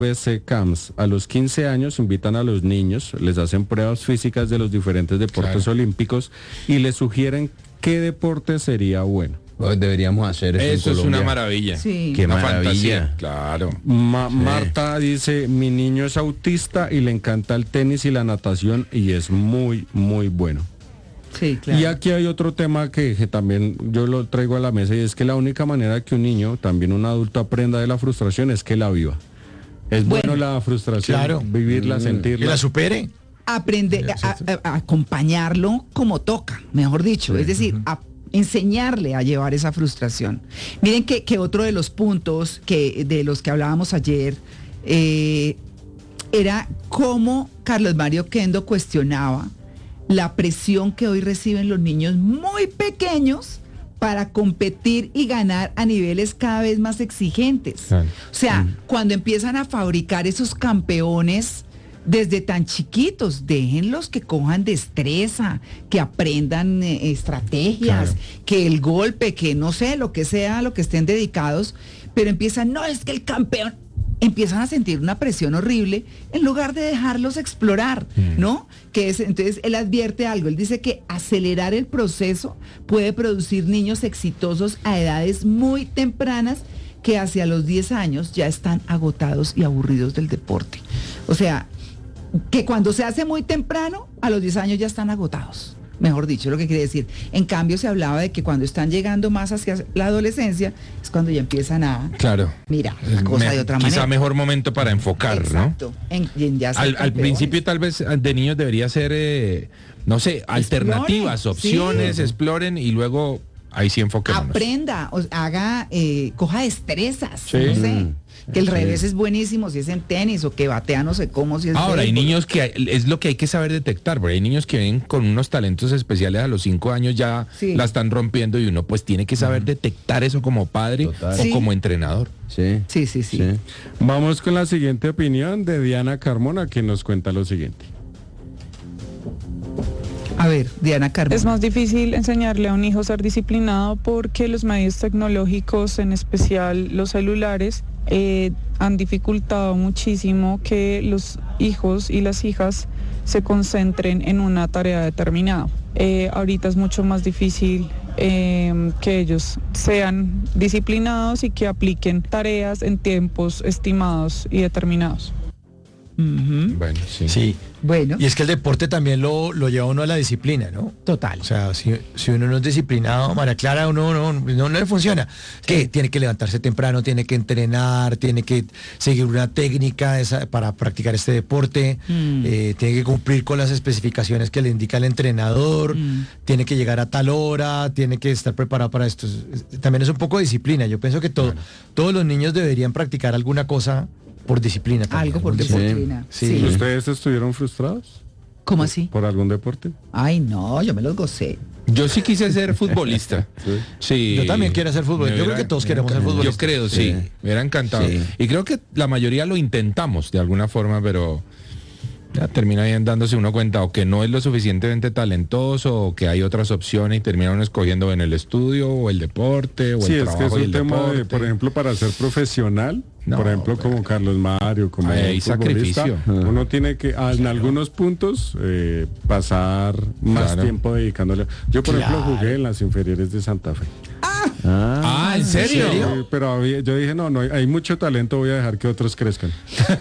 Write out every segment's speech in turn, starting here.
BC Camps. A los 15 años invitan a los niños, les hacen pruebas físicas de los diferentes deportes olímpicos y les sugieren qué deporte sería bueno. Pues deberíamos hacer eso. Eso es una maravilla. Sí. Qué Una maravilla. fantasía, claro. Marta dice, mi niño es autista y le encanta el tenis y la natación y es muy, muy bueno. Sí, claro. Y aquí hay otro tema que también yo lo traigo a la mesa y es que la única manera que un niño, también un adulto, aprenda de la frustración es que la viva. Es bueno la frustración, claro. vivirla, Que sentirla. la supere. Aprender a acompañarlo como toca, mejor dicho, es decir, a enseñarle a llevar esa frustración. Miren que otro de los puntos de los que hablábamos ayer era cómo Carlos Mario Kendo cuestionaba la presión que hoy reciben los niños muy pequeños para competir y ganar a niveles cada vez más exigentes. Claro. O sea, cuando empiezan a fabricar esos campeones desde tan chiquitos, déjenlos que cojan destreza, que aprendan estrategias, que el golpe, que no sé, lo que sea, lo que estén dedicados, pero empiezan, no, es que el campeón, empiezan a sentir una presión horrible en lugar de dejarlos explorar, ¿no? Entonces él advierte algo, él dice que acelerar el proceso puede producir niños exitosos a edades muy tempranas que hacia los 10 años ya están agotados y aburridos del deporte. O sea, que cuando se hace muy temprano, a los 10 años ya están agotados. Mejor dicho, lo que quiere decir. En cambio, se hablaba de que cuando están llegando más hacia la adolescencia, es cuando ya empiezan a mirar la cosa de otra manera. Quizá mejor momento para enfocar, exacto, ¿no? Al principio tal vez de niños debería ser, no sé, alternativas, opciones, exploren y luego ahí sí enfoquémonos. Aprenda, haga, coja destrezas, Sí. no sé. Que el revés es buenísimo si es en tenis o que batea no sé cómo si es Ahora, hay béisbol. niños que es lo que hay que saber detectar, porque hay niños que ven con unos talentos especiales a los 5 años ya la están rompiendo y uno pues tiene que saber detectar eso como padre Total. o Sí. como entrenador. Sí. Sí. Vamos con la siguiente opinión de Diana Carmona, que nos cuenta lo siguiente. A ver, Diana Carmen. Es más difícil enseñarle a un hijo a ser disciplinado porque los medios tecnológicos, en especial los celulares, han dificultado muchísimo que los hijos y las hijas se concentren en una tarea determinada. Ahorita es mucho más difícil que ellos sean disciplinados y que apliquen tareas en tiempos estimados y determinados. Bueno, sí. Sí. Bueno, Y es que el deporte también lo lleva uno a la disciplina, ¿no? total. O sea, si uno no es disciplinado, María Clara, uno no le funciona. Que tiene que levantarse temprano, tiene que entrenar, tiene que seguir una técnica para practicar este deporte, tiene que cumplir con las especificaciones que le indica el entrenador, tiene que llegar a tal hora, tiene que estar preparado para esto. También es un poco de disciplina. Yo pienso que todos los niños deberían practicar alguna cosa por disciplina también. Algo por algún deporte. disciplina. Sí. Sí. ¿Ustedes estuvieron frustrados ¿Cómo así? por algún deporte? Ay, no, yo me los gocé. Yo sí quise ser futbolista. Sí. Yo también quiero ser futbolista. Yo creo que todos queremos ser futbolistas. Yo creo, sí. Me hubiera encantado. Sí. Y creo que la mayoría lo intentamos de alguna forma, pero ya termina bien dándose uno cuenta o que no es lo suficientemente talentoso o que hay otras opciones y termina uno escogiendo en el estudio o el deporte o Sí, el es que trabajo es y un el tema deporte. de, por ejemplo, para ser profesional, No, por ejemplo, pero- como Carlos Mario, como Hay un futbolista, sacrificio. uno tiene que, en algunos puntos, pasar más Claro. tiempo dedicándole. Yo, por ejemplo, Claro. jugué en las inferiores de Santa Fe. Ah, ¿en serio? Sí, pero yo dije, no, hay mucho talento, voy a dejar que otros crezcan.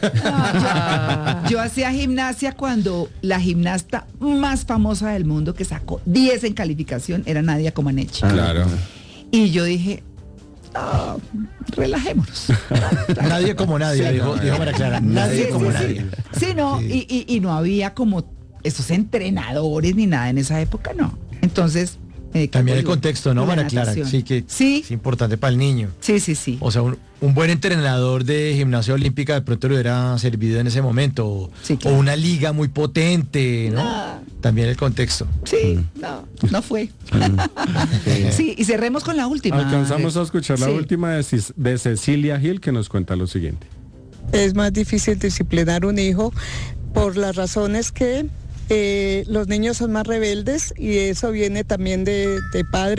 Yo hacía gimnasia cuando la gimnasta más famosa del mundo que sacó 10 en calificación era Nadia Comaneci. Claro. Y yo dije, relajémonos. Nadie como nadie, Sí, dijo María Clara. Nadie Sí, como sí, nadie. Sí, no, y no había como esos entrenadores ni nada en esa época, no. Entonces, También el contexto, ¿no, la María Clara? natación. Sí, que Sí. es importante para el niño. Sí. O sea, un buen entrenador de gimnasia olímpica de pronto le hubiera servido en ese momento. Sí, O claro. una liga muy potente, ¿no? No. También el contexto. Sí, no fue. Sí, y cerremos con la última. Alcanzamos a escuchar la Sí. última de Cecilia Gil, que nos cuenta lo siguiente. Es más difícil disciplinar un hijo por las razones que los niños son más rebeldes y eso viene también de padres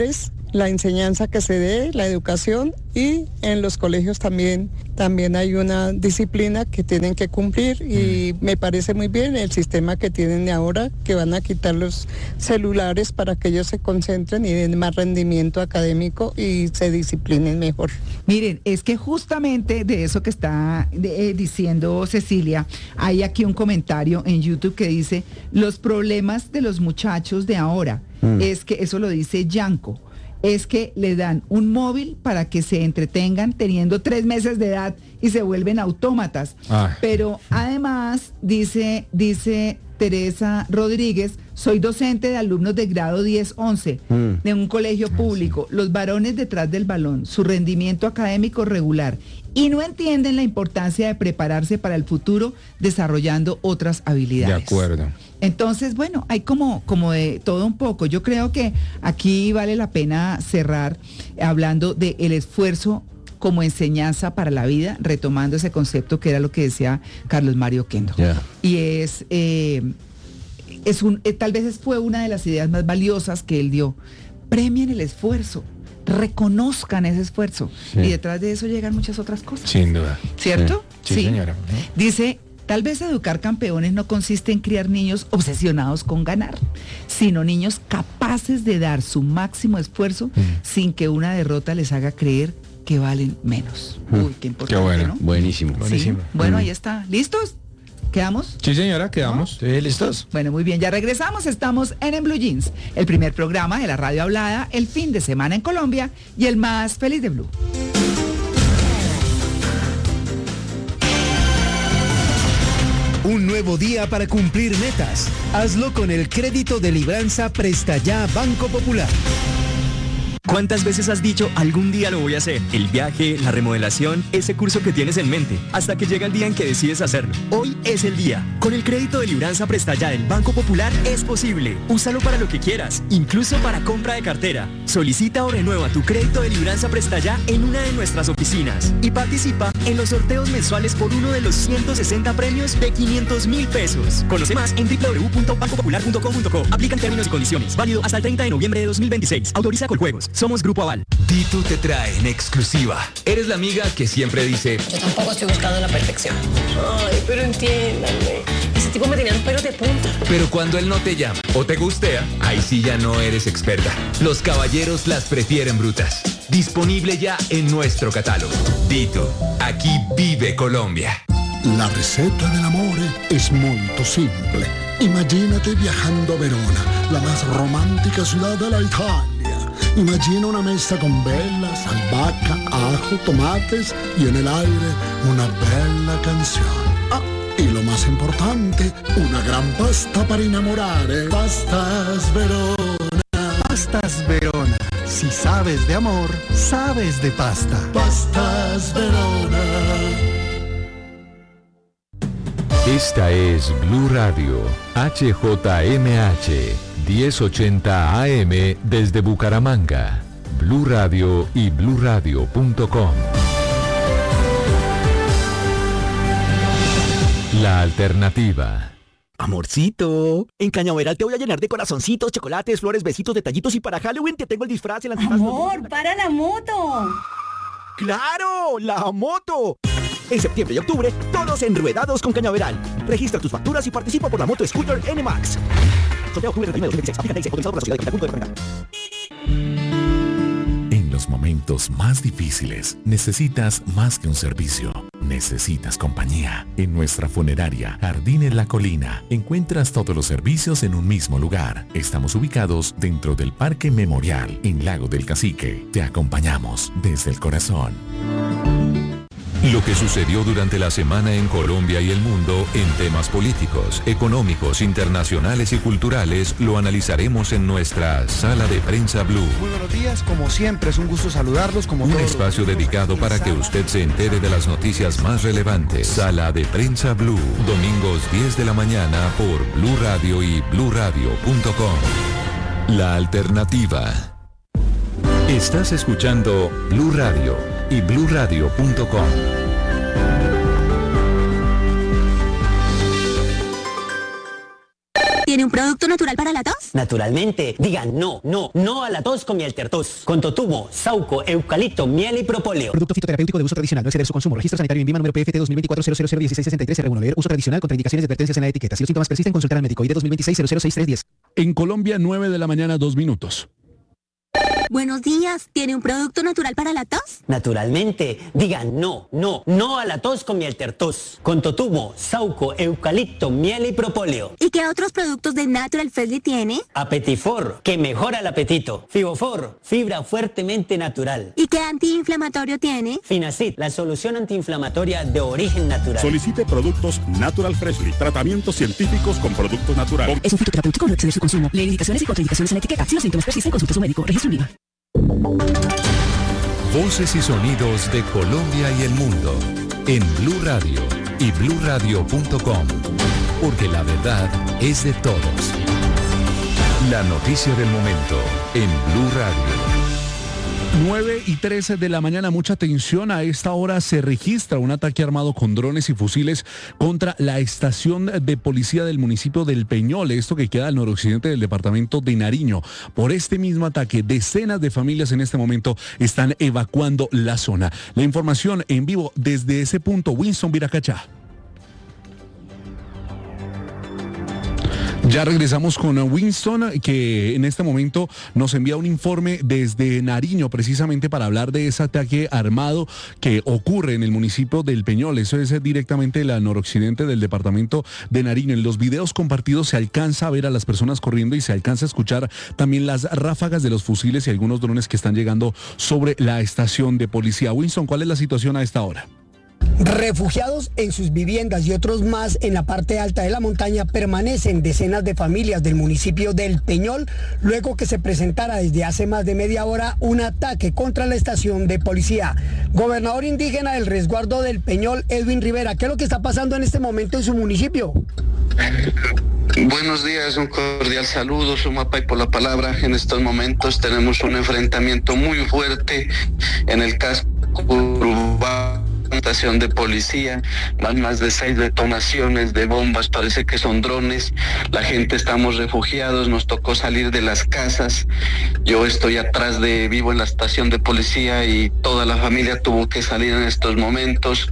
la enseñanza que se dé, la educación, y en los colegios también hay una disciplina que tienen que cumplir, y me parece muy bien el sistema que tienen ahora, que van a quitar los celulares para que ellos se concentren y den más rendimiento académico y se disciplinen mejor. Miren, es que justamente de eso que está diciendo Cecilia, hay aquí un comentario en YouTube que dice, los problemas de los muchachos de ahora, es que eso lo dice Yanko, es que le dan un móvil para que se entretengan teniendo 3 meses de edad y se vuelven autómatas. Pero además, dice Teresa Rodríguez, soy docente de alumnos de grado 10-11 de un colegio público, los varones detrás del balón, su rendimiento académico regular, y no entienden la importancia de prepararse para el futuro desarrollando otras habilidades. De acuerdo. Entonces, bueno, hay como de todo un poco. Yo creo que aquí vale la pena cerrar hablando del esfuerzo como enseñanza para la vida, retomando ese concepto que era lo que decía Carlos Mario Kendo. Y tal vez fue una de las ideas más valiosas que él dio. Premien el esfuerzo, reconozcan ese esfuerzo. Y detrás de eso llegan muchas otras cosas. Sin duda. ¿Cierto? Sí, señora. Dice, tal vez educar campeones no consiste en criar niños obsesionados con ganar, sino niños capaces de dar su máximo esfuerzo sin que una derrota les haga creer que valen menos. Uy, qué importante, qué bueno, ¿no? Buenísimo. Sí. Bueno, ahí está. ¿Listos? ¿Quedamos? Sí, señora, quedamos. ¿Sí, listos? Bueno, muy bien, ya regresamos. Estamos en Blue Jeans, el primer programa de la radio hablada, el fin de semana en Colombia y el más feliz de Blue. Un nuevo día para cumplir metas. Hazlo con el crédito de Libranza Presta Ya Banco Popular. ¿Cuántas veces has dicho, algún día lo voy a hacer? El viaje, la remodelación, ese curso que tienes en mente, hasta que llega el día en que decides hacerlo. Hoy es el día. Con el crédito de Libranza Presta Ya del Banco Popular es posible. Úsalo para lo que quieras, incluso para compra de cartera. Solicita o renueva tu crédito de Libranza Presta Ya en una de nuestras oficinas y participa en los sorteos mensuales por uno de los 160 premios de 500.000 pesos. Conoce más en www.bancopopular.com.co. Aplican términos y condiciones. Válido hasta el 30 de noviembre de 2026. Autoriza Coljuegos. Somos Grupo Aval. Tito te trae en exclusiva. Eres la amiga que siempre dice, yo tampoco estoy buscando la perfección. Ay, pero entiéndanme. Ese tipo me tenía los pelos de punta. Pero cuando él no te llama o te gustea, ahí sí ya no eres experta. Los caballeros las prefieren brutas. Disponible ya en nuestro catálogo. Tito, aquí vive Colombia. La receta dell'amore es molto simple. Imagínate viajando a Verona, la más romántica ciudad de la Italia. Imagina una mesa con velas, albahaca, ajo, tomates y en el aire una bella canción. Ah, y lo más importante, una gran pasta para enamorare. Pastas Verona. Pastas Verona. Si sabes de amor, sabes de pasta. Pastas Verona. Esta es Blue Radio, HJMH, 1080 AM desde Bucaramanga. Blue Radio y bluradio.com. La alternativa. Amorcito, en Cañaveral te voy a llenar de corazoncitos, chocolates, flores, besitos, detallitos y para Halloween te tengo el disfraz y el antifaz. Amor, para la moto. ¡Claro! ¡La moto! En septiembre y octubre, todos enruedados con Cañaveral. Registra tus facturas y participa por la moto Scooter NMAX. Sorteo octubre 31 de 2026. Aplica TIC, autorizado por la Sociedad de Capital. Punto de En los momentos más difíciles, necesitas más que un servicio. Necesitas compañía. En nuestra funeraria, Jardín en la Colina, encuentras todos los servicios en un mismo lugar. Estamos ubicados dentro del Parque Memorial, en Lago del Cacique. Te acompañamos desde el corazón. Lo que sucedió durante la semana en Colombia y el mundo en temas políticos, económicos, internacionales y culturales lo analizaremos en nuestra Sala de Prensa Blue. Muy buenos días, como siempre es un gusto saludarlos. Un espacio dedicado para que usted se entere de las noticias más relevantes. Sala de Prensa Blue, domingos 10 de la mañana por Blue Radio y bluradio.com. La alternativa. Estás escuchando Blue Radio y bluradio.com. Tiene un producto natural para la tos? Naturalmente. Digan no a la tos con Mieltertos. Con totumo, sauco, eucalipto, miel y propóleo. Producto fitoterapéutico de uso tradicional. No exceder su consumo. Registro sanitario INVIMA número PFT 2024-0001663-R1. Leer uso tradicional. Contraindicaciones y advertencias en la etiqueta. Si los síntomas persisten, consultar al médico. ID 2026-006310. En Colombia, 9 de la mañana, 2 minutos. Buenos días, ¿tiene un producto natural para la tos? Naturalmente. Digan no a la tos con Mieltertos. Con totumo, sauco, eucalipto, miel y propóleo. ¿Y qué otros productos de Natural Freshly tiene? Apetifor, que mejora el apetito. Fibofor, fibra fuertemente natural. ¿Y qué antiinflamatorio tiene? Finacid, la solución antiinflamatoria de origen natural. Solicite productos Natural Freshly, tratamientos científicos con productos naturales. Es un fitoterapéutico, no exceder su consumo. Leer indicaciones y contraindicaciones en la etiqueta. Si los síntomas persisten, consulte a su médico. Registro INVIMA. Voces y sonidos de Colombia y el mundo en Blue Radio y bluradio.com, porque la verdad es de todos. La noticia del momento en Blue Radio. 9:13 de la mañana, mucha atención. A esta hora se registra un ataque armado con drones y fusiles contra la estación de policía del municipio del Peñol, esto que queda al noroccidente del departamento de Nariño. Por este mismo ataque, decenas de familias en este momento están evacuando la zona. La información en vivo desde ese punto, Winston Viracachá. Ya regresamos con Winston, que en este momento nos envía un informe desde Nariño, precisamente para hablar de ese ataque armado que ocurre en el municipio del Peñol. Eso es directamente el noroccidente del departamento de Nariño. En los videos compartidos se alcanza a ver a las personas corriendo y se alcanza a escuchar también las ráfagas de los fusiles y algunos drones que están llegando sobre la estación de policía. Winston, ¿cuál es la situación a esta hora? Refugiados en sus viviendas y otros más en la parte alta de la montaña permanecen decenas de familias del municipio del Peñol luego que se presentara desde hace más de media hora un ataque contra la estación de policía. Gobernador indígena del resguardo del Peñol, Edwin Rivera, ¿qué es lo que está pasando en este momento en su municipio? Buenos días, un cordial saludo, Sumapay por la palabra. En estos momentos tenemos un enfrentamiento muy fuerte en el casco urbano. Estación de policía, van más de 6 detonaciones de bombas, parece que son drones. La gente estamos refugiados, nos tocó salir de las casas. Yo estoy vivo en la estación de policía y toda la familia tuvo que salir en estos momentos.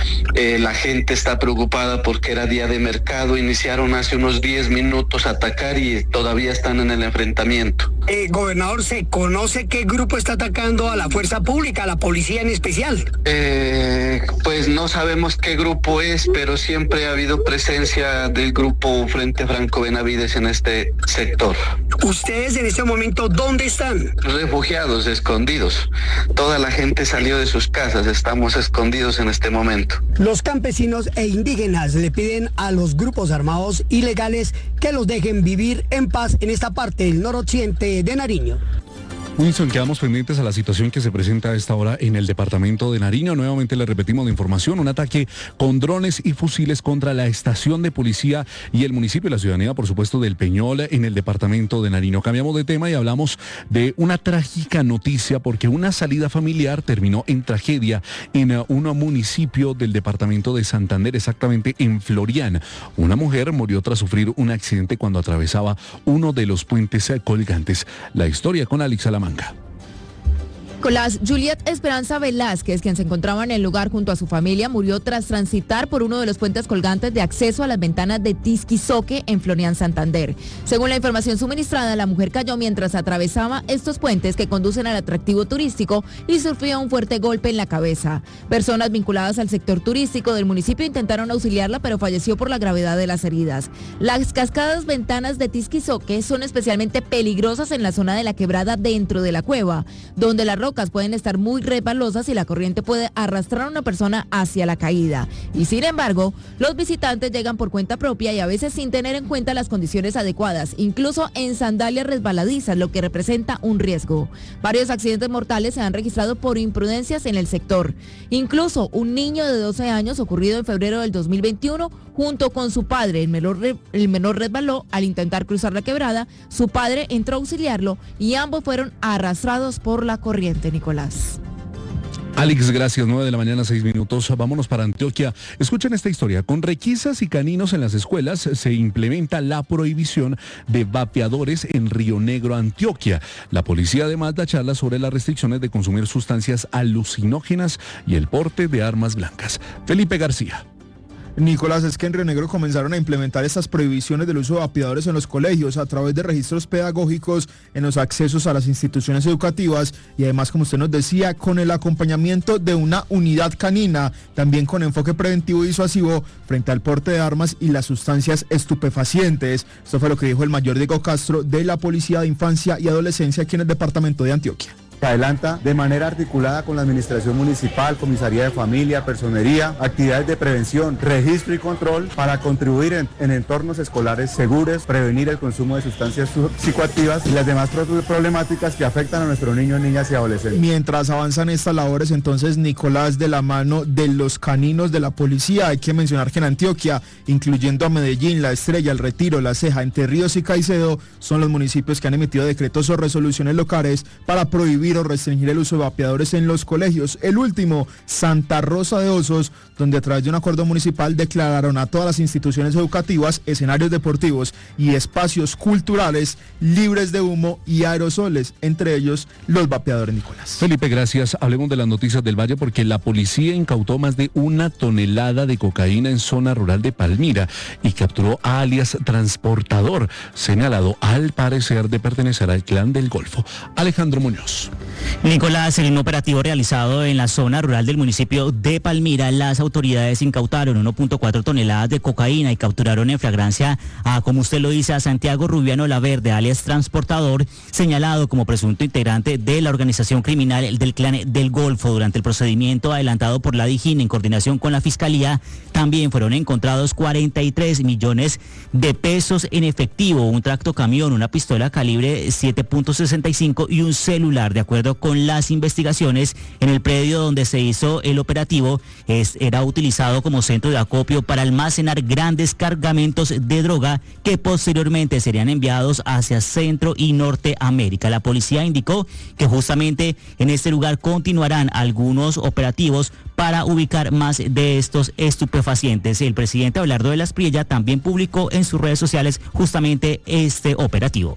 La gente está preocupada porque era día de mercado, iniciaron hace unos 10 minutos a atacar y todavía están en el enfrentamiento. Gobernador, ¿se conoce qué grupo está atacando a la fuerza pública, a la policía en especial? Pues no sabemos qué grupo es, pero siempre ha habido presencia del grupo Frente Franco Benavides en este sector. ¿Ustedes en este momento dónde están? Refugiados, escondidos. Toda la gente salió de sus casas, estamos escondidos en este momento. Los campesinos e indígenas le piden a los grupos armados ilegales que los dejen vivir en paz en esta parte del noroccidente de Nariño. Winston, quedamos pendientes a la situación que se presenta a esta hora en el departamento de Nariño. Nuevamente le repetimos la información, un ataque con drones y fusiles contra la estación de policía y el municipio y la ciudadanía, por supuesto, del Peñol en el departamento de Nariño. Cambiamos de tema y hablamos de una trágica noticia porque una salida familiar terminó en tragedia en un municipio del departamento de Santander, exactamente en Florian. Una mujer murió tras sufrir un accidente cuando atravesaba uno de los puentes colgantes. La historia con Alex Alamanga. Nicolás, Juliet Esperanza Velázquez, quien se encontraba en el lugar junto a su familia, murió tras transitar por uno de los puentes colgantes de acceso a las ventanas de Tisquizoque en Florian, Santander. Según la información suministrada, la mujer cayó mientras atravesaba estos puentes que conducen al atractivo turístico y sufrió un fuerte golpe en la cabeza. Personas vinculadas al sector turístico del municipio intentaron auxiliarla, pero falleció por la gravedad de las heridas. Las cascadas ventanas de Tisquizoque son especialmente peligrosas en la zona de la quebrada dentro de la cueva, donde las rocas pueden estar muy resbalosas y la corriente puede arrastrar a una persona hacia la caída. Y sin embargo, los visitantes llegan por cuenta propia y a veces sin tener en cuenta las condiciones adecuadas, incluso en sandalias resbaladizas, lo que representa un riesgo. Varios accidentes mortales se han registrado por imprudencias en el sector. Incluso un niño de 12 años ocurrido en febrero del 2021 junto con su padre. El menor resbaló al intentar cruzar la quebrada, su padre entró a auxiliarlo y ambos fueron arrastrados por la corriente, Nicolás. Alex, gracias. 9:06 a.m. Vámonos para Antioquia. Escuchen esta historia. Con requisas y caninos en las escuelas se implementa la prohibición de vapeadores en Río Negro, Antioquia. La policía además da charlas sobre las restricciones de consumir sustancias alucinógenas y el porte de armas blancas. Felipe García. Nicolás, es que en Río Negro comenzaron a implementar estas prohibiciones del uso de vapeadores en los colegios a través de registros pedagógicos en los accesos a las instituciones educativas y además, como usted nos decía, con el acompañamiento de una unidad canina, también con enfoque preventivo y disuasivo frente al porte de armas y las sustancias estupefacientes. Esto fue lo que dijo el mayor Diego Castro de la Policía de Infancia y Adolescencia aquí en el departamento de Antioquia. Se adelanta de manera articulada con la administración municipal, comisaría de familia, personería, actividades de prevención, registro y control para contribuir en entornos escolares seguros, prevenir el consumo de sustancias psicoactivas y las demás problemáticas que afectan a nuestros niños, niñas y adolescentes. Mientras avanzan estas labores, entonces, Nicolás, de la mano de los caninos de la policía, hay que mencionar que en Antioquia, incluyendo a Medellín, La Estrella, El Retiro, La Ceja, Entre Ríos y Caicedo, son los municipios que han emitido decretos o resoluciones locales para prohibir o restringir el uso de vapeadores en los colegios. El último, Santa Rosa de Osos, donde a través de un acuerdo municipal declararon a todas las instituciones educativas, escenarios deportivos y espacios culturales libres de humo y aerosoles, entre ellos los vapeadores, Nicolás. Felipe, gracias. Hablemos de las noticias del Valle porque la policía incautó más de 1 tonelada de cocaína en zona rural de Palmira y capturó a alias Transportador, señalado al parecer de pertenecer al Clan del Golfo. Alejandro Muñoz. Nicolás, en un operativo realizado en la zona rural del municipio de Palmira, las autoridades incautaron 1.4 toneladas de cocaína y capturaron en flagrancia a, como usted lo dice, a Santiago Rubiano Laverde, alias Transportador, señalado como presunto integrante de la organización criminal del Clan del Golfo. Durante el procedimiento adelantado por la DIJÍN en coordinación con la Fiscalía, también fueron encontrados 43 millones de pesos en efectivo, un tractocamión, una pistola calibre 7.65 y un celular. De acuerdo con las investigaciones, en el predio donde se hizo el operativo era utilizado como centro de acopio para almacenar grandes cargamentos de droga que posteriormente serían enviados hacia Centro y Norteamérica. La policía indicó que justamente en este lugar continuarán algunos operativos para ubicar más de estos estupefacientes. El presidente Abelardo de la Espriella también publicó en sus redes sociales justamente este operativo.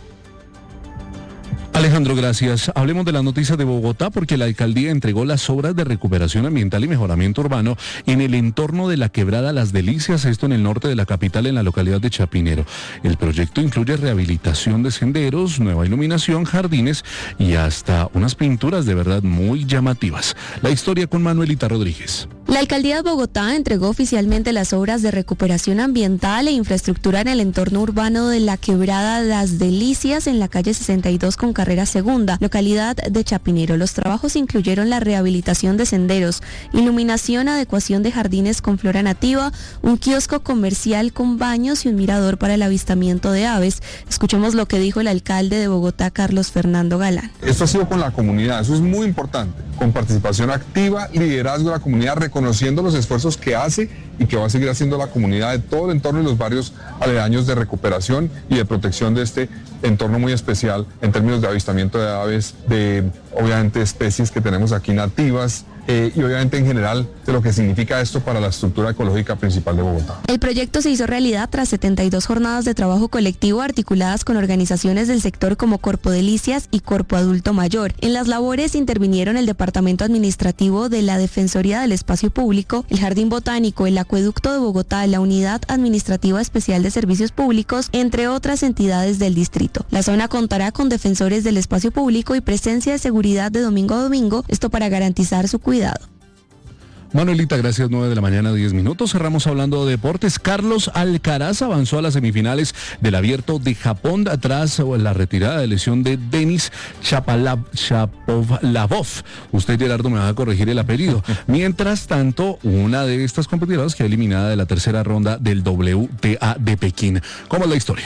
Alejandro, gracias. Hablemos de las noticias de Bogotá porque la alcaldía entregó las obras de recuperación ambiental y mejoramiento urbano en el entorno de la quebrada Las Delicias, esto en el norte de la capital, en la localidad de Chapinero. El proyecto incluye rehabilitación de senderos, nueva iluminación, jardines y hasta unas pinturas de verdad muy llamativas. La historia con Manuelita Rodríguez. La alcaldía de Bogotá entregó oficialmente las obras de recuperación ambiental e infraestructura en el entorno urbano de la quebrada Las Delicias en la calle 62 con carrera segunda, localidad de Chapinero. Los trabajos incluyeron la rehabilitación de senderos, iluminación, adecuación de jardines con flora nativa, un kiosco comercial con baños y un mirador para el avistamiento de aves. Escuchemos lo que dijo el alcalde de Bogotá, Carlos Fernando Galán. Esto ha sido con la comunidad, eso es muy importante, con participación activa, liderazgo de la comunidad, reconociendo los esfuerzos que hace y que va a seguir haciendo la comunidad de todo el entorno y los barrios aledaños de recuperación y de protección de este entorno muy especial en términos de avistamiento de aves, de obviamente especies que tenemos aquí nativas, y obviamente en general de lo que significa esto para la estructura ecológica principal de Bogotá. El proyecto se hizo realidad tras 72 jornadas de trabajo colectivo articuladas con organizaciones del sector como Corpo Delicias y Corpo Adulto Mayor. En las labores intervinieron el Departamento Administrativo de la Defensoría del Espacio Público, el Jardín Botánico, el Acueducto de Bogotá, la Unidad Administrativa Especial de Servicios Públicos, entre otras entidades del distrito. La zona contará con defensores del espacio público y presencia de seguridad de domingo a domingo, esto para garantizar su cuidado. Manuelita, gracias. 9:10 a.m. Cerramos hablando de deportes. Carlos Alcaraz avanzó a las semifinales del Abierto de Japón tras la retirada de lesión de Denis Shapovalov. Usted, Gerardo, me va a corregir el apellido. Mientras tanto, una de estas competidoras quedó eliminada de la tercera ronda del WTA de Pekín. ¿Cómo es la historia?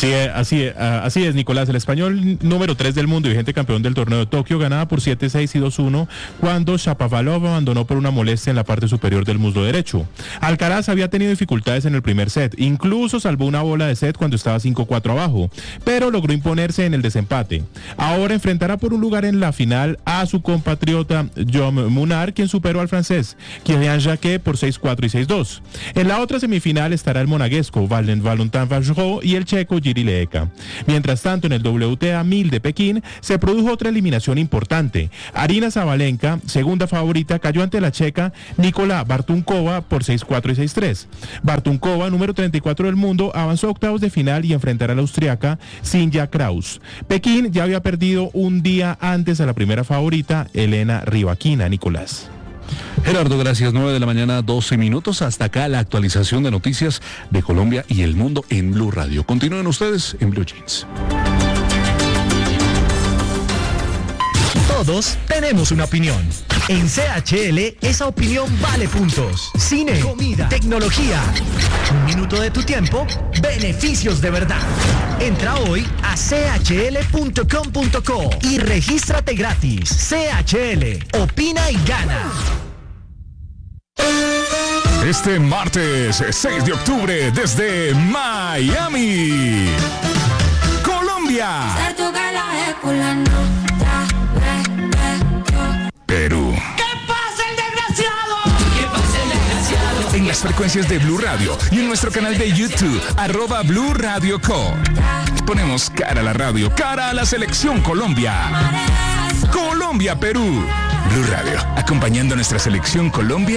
Así es, Nicolás. El español número 3 del mundo y vigente campeón del torneo de Tokio ganaba por 7-6 y 2-1 cuando Shapovalov abandonó por una molestia lesionarse en la parte superior del muslo derecho. Alcaraz había tenido dificultades en el primer set, incluso salvó una bola de set cuando estaba 5-4 abajo, pero logró imponerse en el desempate. Ahora enfrentará por un lugar en la final a su compatriota John Munar, quien superó al francés Kylian Jacquet por 6-4 y 6-2. En la otra semifinal estará el monegasco Valentin Vajro y el checo Jiří Lehecka. Mientras tanto, en el WTA 1000 de Pekín se produjo otra eliminación importante. Aryna Sabalenka, segunda favorita, cayó ante la checa Nicola Bartunkova por 6-4 y 6-3. Bartunkova, número 34 del mundo, avanzó a octavos de final y enfrentará a la austriaca Sinja Kraus. Pekín ya había perdido un día antes a la primera favorita, Elena Rybakina. Nicolás. Gerardo, gracias. 9 de la mañana, 12 minutos. Hasta acá la actualización de noticias de Colombia y el mundo en Blue Radio. Continúen ustedes en Blue Jeans. Todos tenemos una opinión. En CHL, esa opinión vale puntos. Cine, comida, tecnología. Un minuto de tu tiempo, beneficios de verdad. Entra hoy a chl.com.co y regístrate gratis. CHL, opina y gana. Este martes 6 de octubre desde Miami, Colombia, Perú. ¿Qué pasa, el desgraciado? ¿Qué pasa, el desgraciado? En las frecuencias de Blue Radio y en nuestro canal de YouTube, @Blue Radio Co. Ponemos cara a la radio, cara a la selección Colombia. Colombia, Perú. Blue Radio, acompañando a nuestra selección Colombia